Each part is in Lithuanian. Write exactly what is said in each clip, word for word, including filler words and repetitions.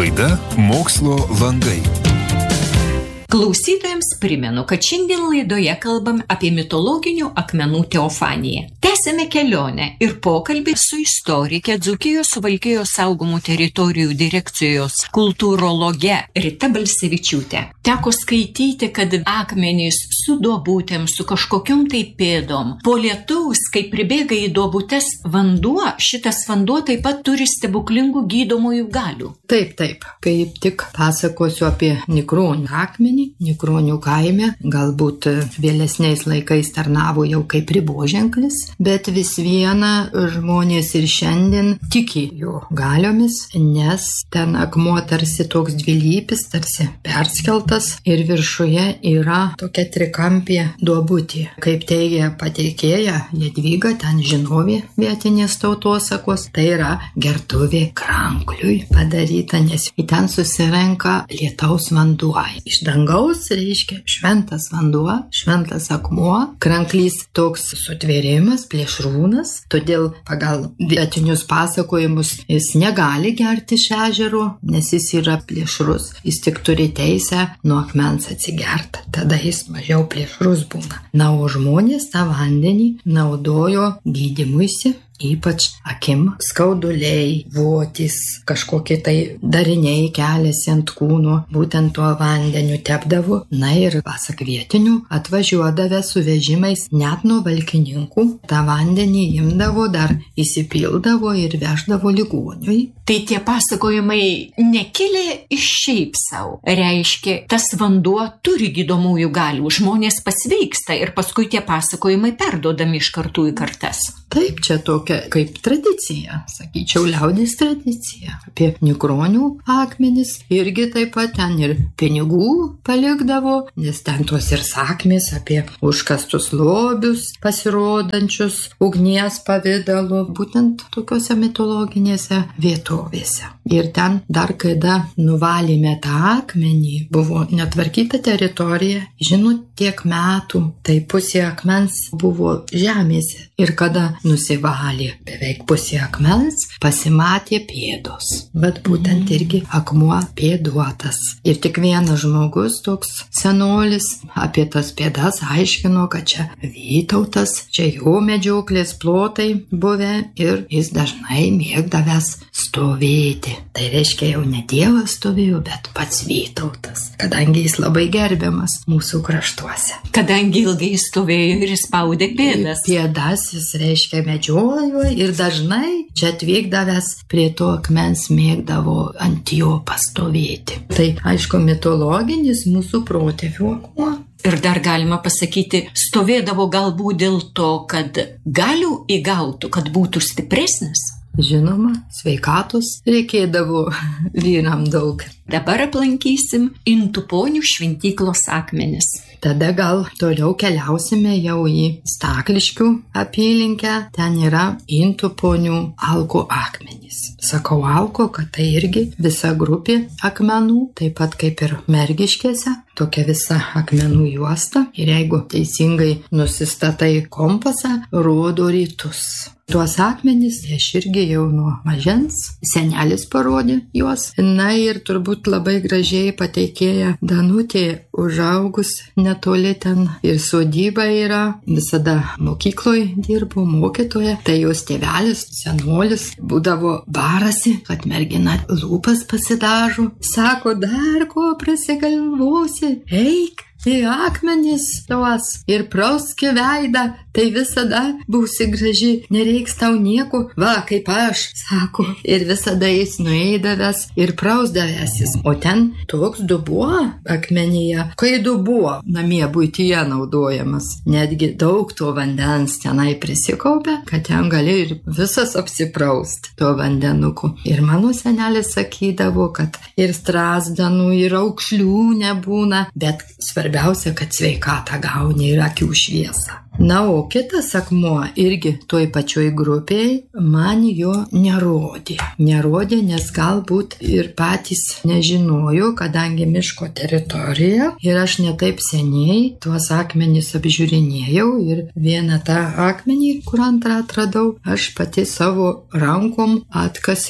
Laida Mokslo langai. Klausytojams primenu, kad šiandien laidoje kalbam apie mitologinių akmenų teofaniją. Tęsėme kelionę ir pokalbį su istorike Dzūkijos Suvalkijos saugomų teritorijų direkcijos kultūrologe Rita Balsevičiūtė. Teko skaityti, kad akmenys su duobutėm, su kažkokiom tai pėdom. Po lietaus, kai pribėga į duobutes vanduo, šitas vanduo taip pat turi stebuklingų gydomųjų galių. Taip, taip. Kaip tik pasakosiu apie Nikronių akmenį. Nikronių kaime, galbūt vėlesniais laikais tarnavo jau kaip riboženklis, bet vis viena žmonės ir šiandien tiki jo galiomis, nes ten akmuo tarsi toks dvilypis, tarsi perskeltas ir viršuje yra tokia trikampė duobutė. Kaip teigia pateikėja Jadvyga, ten žinovė vietinės tautosakos, tai yra gertuvė krankliui padaryta, nes į ten susirenka lietaus vanduo. Iš dangaus reiškia šventas vanduo, šventas akmuo, kranklys toks sutvėrimas, plėšrūnas, todėl pagal vietinius pasakojimus jis negali gerti iš ežero, nes jis yra plėšrus, jis tik turi teisę nuo akmens atsigerti, tada jis mažiau plėšrus būna. Na, o žmonės tą vandenį naudojo gydymuisi, ypač akim, skauduliai, votis, kažkokie tai dariniai keliasi ant kūno, būtent tuo vandeniu tepdavo. Na ir pasak vietinių, atvažiuodavę su vežimais net nuo valkininkų, tą vandenį imdavo, dar įsipildavo ir veždavo ligoniui. Tai tie pasakojimai nekilė iš šiaip savo. Reiškia, tas vanduo turi gydomųjų galių, žmonės pasveiksta ir paskui tie pasakojimai perduodami iš kartų į kartas. Taip, čia tokia kaip tradicija, sakyčiau, liaudės tradicija. Apie Nikronių akmenis irgi taip pat ten ir pinigų palikdavo, nes ten tos ir sakmės apie užkastus lobius pasirodančius ugnies pavidalu, būtent tokiuose mitologinėse vietovėse. Ir ten dar kada nuvalėme tą akmenį, buvo netvarkyta teritorija, žinot, tiek metų, tai pusė akmens buvo žemėse. Ir kada nusivalė beveik pusė akmens, pasimatė pėdos. Bet būtent irgi akmuo pėduotas. Ir tik vienas žmogus, toks senolis, apie tas pėdas aiškino, kad čia Vytautas, čia jo medžioklės plotai buvę ir jis dažnai mėgdavęs stovėti. Tai reiškia, jau ne Dievas stovėjo, bet pats Vytautas, kadangi jis labai gerbiamas mūsų kraštuose. Kadangi ilgai stovėjo ir spaudė pėdas. Pėdas jis reiškia medžiojo ir dažnai čia atvykdavęs prie to akmens mėgdavo ant jo pastovėti. Tai aišku mitologinis mūsų protėvių akmuo. Ir dar galima pasakyti, stovėdavo galbūt dėl to, kad galių įgautų, kad būtų stipresnis. Žinoma, sveikatos reikėdavo vyram daug. Dabar aplankysim Intuponių šventyklos akmenis. Tada gal toliau keliausime jau į Stakliškių apylinkę. Ten yra Intuponių Alko akmenys. Sakau Alko, kad tai irgi visa grupė akmenų, taip pat kaip ir Mergiškėse. Tokia visa akmenų juosta. Ir jeigu teisingai nusistatai kompasą, rodo rytus. Tuos akmenys aš irgi jau nuo mažens senelis parodė juos. Na ir turbūt labai gražiai pateikėja Danutė užaugus netoli ten ir sodyba yra. Visada mokykloje dirbo mokytoja. Tai jos tėvelis, senolis, būdavo barasi, kad mergina lūpas pasidažo. Sako, dar ko prasigalvosi, eik į akmenis tuos ir prauski veidą, tai visada būsi graži, nereiks tau nieko, va, kaip aš, sako. Ir visada jis nueidavęs ir prausdavęsis. O ten toks dubuo akmenyje, kai dubuo namie buityje naudojamas, netgi daug to vandens tenai prisikaupia, kad ten gali ir visas apsiprausti to vandenuku. Ir mano senelis sakydavo, kad ir strazdanų, ir aukšlių nebūna, bet svarbiausia, kad sveikatą gauni ir akių šviesą. Na, o kitas akmuo irgi toj pačioj grupėj man jo nerodė. Nerodė, nes galbūt ir patys nežinojo, kadangi miško teritorija ir aš netaip seniai tuos akmenis apžiūrinėjau ir vieną tą akmenį, kur antrą atradau, aš pati savo rankom atkasiau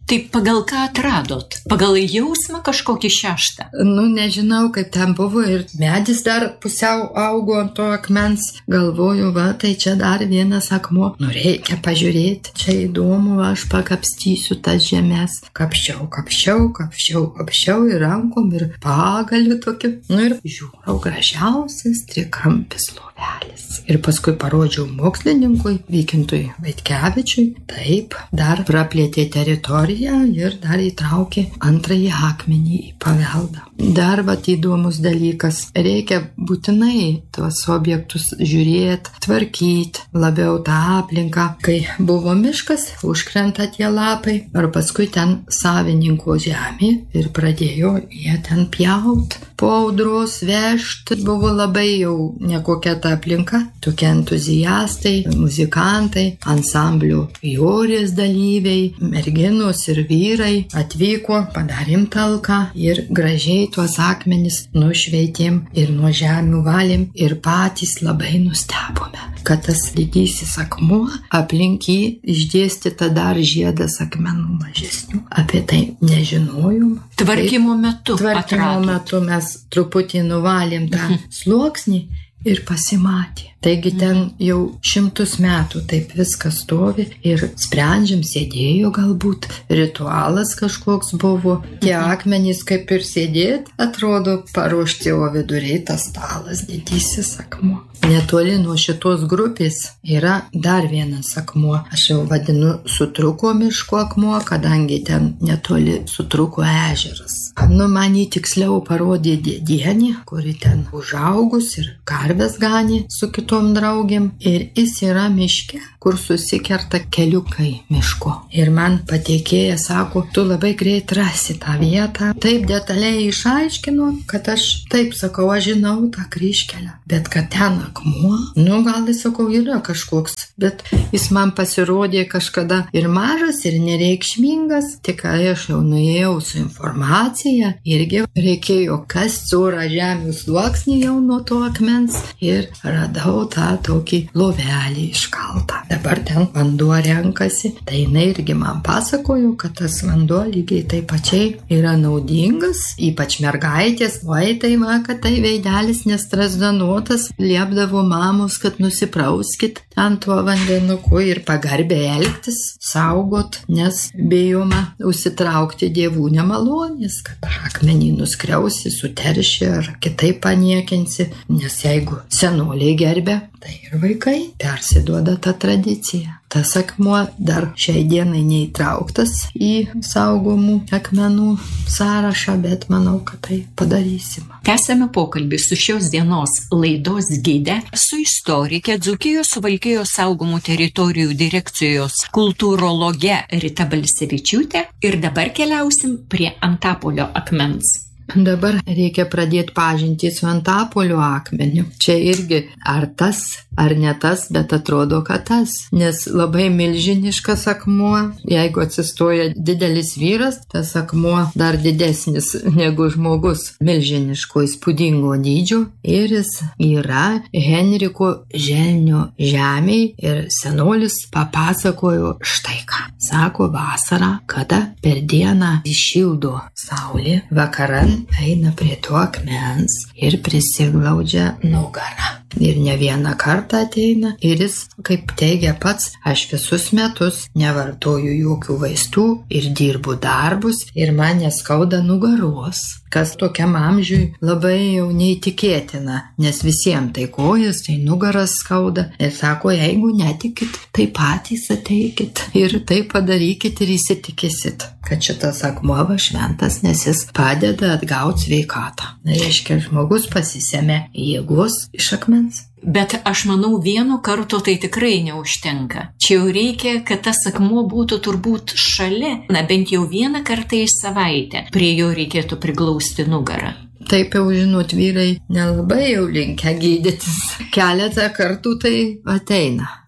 Tai pagal ką atradot? Pagal jausmą kažkokį šeštą? Nu, nežinau, kaip ten buvo ir medis dar pusiau augo ant to akmens. Galvoju, va, tai čia dar vienas akmuo. Nu, reikia pažiūrėti, čia įdomu, aš pakapstysiu tas žemės. Kapščiau, kapščiau, kapščiau, kapščiau ir rankom ir pagaliu tokiu. Nu ir žiūrau, gražiausias trikampis lovelis. Ir paskui parodžiau mokslininkui, Vykintui Vaitkevičiui, taip, dar praplėtė teritoriją ir dar įtraukė antrąjį akmenį į paveldą. Dar vat įdomus dalykas, reikia būtinai tuos objektus žiūrėti, tvarkyti, labiau tą aplinką. Kai buvo miškas, užkrenta tie lapai, ir paskui ten savininko žemė ir pradėjo jie ten pjaut. Po audros vežti buvo labai jau nekokia ta aplinka, tokie entuziastai, muzikantai, ansamblių Jorės dalyviai, merginos ir vyrai atvyko, padarėm talką ir gražiai tuos akmenis nušveitėm ir nuo žemių valėm ir patys labai nustebome, kad tas didysis akmuo aplink jį išdėstyta dar žiedas akmenų mažesnių. Apie tai nežinojom. Tvarkymo metu Tvarkymo atradot. metu mes truputį nuvalėm tą sluoksnį ir pasimatė. Taigi ten jau šimtus metų taip viskas stovi ir sprendžiam, sėdėjo galbūt, ritualas kažkoks buvo. Tie akmenys kaip ir sėdėt, atrodo paruošti, o viduriai tas stalas didysis akmuo. Netoli nuo šitos grupės yra dar vienas akmuo. Aš jau vadinu Sutruko miško akmuo, kadangi ten netoli Sutruko ežeras. Nu, man jį tiksliau parodė dėdienė, kuri ten užaugus ir karves ganė su kitom draugėm. Ir jis yra miške, kur susikerta keliukai miško. Ir man pateikėja sako, tu labai greit rasi tą vietą. Taip detaliai išaiškino, kad aš taip sakau, aš žinau tą kryžkelę. Bet kad ten akmuo, nu gal jis sakau yra kažkoks. Bet jis man pasirodė kažkada ir mažas, ir nereikšmingas. Tik aš jau nuėjau su informacija, irgi reikėjo kasti orą žemių sluoksnį jau nuo to akmens ir radau tą tokį lovelį iškaltą. Dabar ten vanduo renkasi, tai jinai irgi man pasakojo, kad tas vanduo lygiai taip pačiai yra naudingas, ypač mergaitės, oi tai va, kad tai veidelis nestrasdanuotas, liepdavo mamos, kad nusiprauskit ant tuo vandenuku ir pagarbiai elgtis, saugot, nes bijoma užsitraukti dievų nemalonės, kad akmenį nuskriausi, suterši ar kitaip paniekinsi, nes jeigu senoliai gerbė, tai ir vaikai persiduoda tą tradiciją. Tas akmuo dar šiai dienai neįtrauktas į saugomų akmenų sąrašą, bet manau, kad tai padarysim. Tęsėme pokalbį su šios dienos laidos gide, su istorike Dzūkijos Suvalkijos saugomų teritorijų direkcijos kultūrologe Rita Balsevičiūtė ir dabar keliausim prie Antapolio akmens. Dabar reikia pradėti pažintį su Antapolio akmeniu. Čia irgi ar tas, ar ne tas, bet atrodo, kad tas. Nes labai milžiniškas akmuo, jeigu atsistoja didelis vyras, tas akmuo dar didesnis negu žmogus, milžiniško įspūdingo dydžio. Ir jis yra Henriko Želnio žemėj ir senolis papasakojo štai ką. Sako, vasarą, kada per dieną įšildo saulė, vakaran eina prie to akmens ir prisiglaudžia nugarą. Ir ne vieną kartą ateina ir jis, kaip teigia pats, aš visus metus nevartoju jokių vaistų ir dirbu darbus ir man neskauda nugaros. Kas tokiam amžiui labai jau neįtikėtina, nes visiems tai kojas, tai nugaras skauda. Ir sako, jeigu netikit, tai patys ateikit ir tai padarykit ir įsitikėsit, kad šitas akmuo va šventas, nes jis padeda atgauti sveikatą. Reiškia, žmogus pasisėmė jėgos iš akmens. Bet aš manau, vieno karto tai tikrai neužtenka. Čia jau reikia, kad tas akmuo būtų turbūt šalia, na bent jau vieną kartą į savaitę. Prie jo reikėtų priglausti nugarą. Taip jau, žinot, vyrai nelabai jau linkę gydytis. Keletą kartų tai ateina.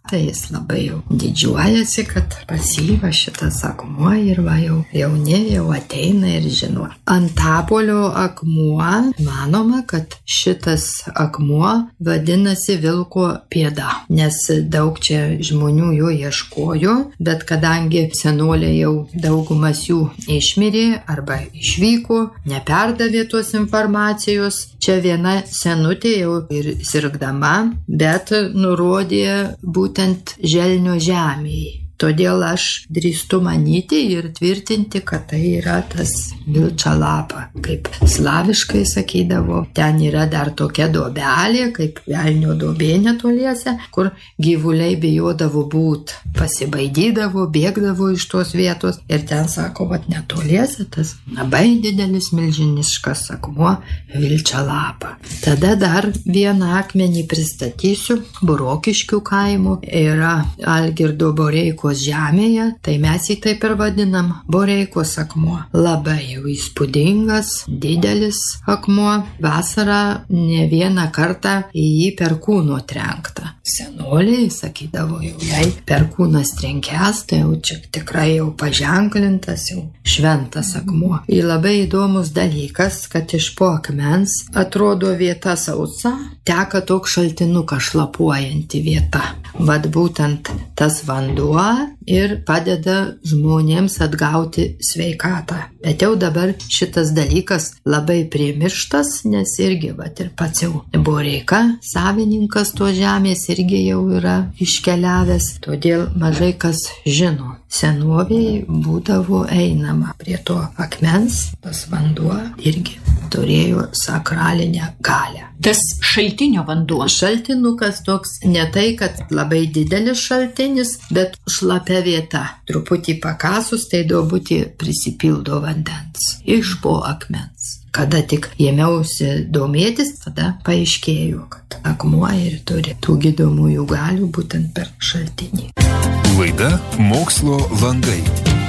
tai jis labai jau didžiuojasi, kad pasyva šitas akmuo ir va jau jauni jau ateina ir žino. Antapolio akmuo, manoma, kad šitas akmuo vadinasi vilko pėda, nes daug čia žmonių jo ieškojo, bet kadangi senoliai jau daugumas jų išmirė arba išvyko, neperdavė tos informacijos, čia viena senutė jau ir sirgdama, bet nurodė būtent Želnio žemėje. Todėl aš drįstu manyti ir tvirtinti, kad tai yra tas Vilčalapa, kaip slaviškai sakydavo. Ten yra dar tokia duobelė, kaip velnio duobė netoliese, kur gyvuliai bijodavo būt, pasibaidydavo, bėgdavo iš tos vietos. Ir ten sako, vat netoliese tas labai didelis milžiniškas akmuo Vilčalapa. Tada dar vieną akmenį pristatysiu. Burokiškių kaimo yra Algirdo Boreiko žemėje, tai mes jį taip ir vadinam Boreikos akmuo. Labai jau įspūdingas, didelis akmuo. Vasarą ne vieną kartą į jį perkūno trenkta. Senoliai sakydavo jau, jei perkūnas trenkęs, tai jau čia tikrai jau paženklintas, jau šventas akmuo. Ir labai įdomus dalykas, kad iš po akmens atrodo vieta sausa, teka toks šaltinukas šlapuojanti vieta. Vat būtent tas vanduo ir padeda žmonėms atgauti sveikatą. Bet jau dabar šitas dalykas labai primirštas, nes irgi vat ir pats jau Boreika, savininkas to žemės, irgi jau yra iškeliavęs, todėl mažai kas žino. Senovėje būdavo einama prie to akmens, tas vanduo irgi turėjo sakralinę galią. Tas šaltinio vanduo. Šaltinukas toks ne tai, kad labai didelis šaltinis, bet šlapia vieta. Truputį pakasus, tai duobutį prisipildo vandens iš po akmens. Kada tik ėmiausi domėtis, tada paaiškėjo, kad akmuo ir turi tų gydomųjų galių būtent per šaltinį. Laida Mokslo langai.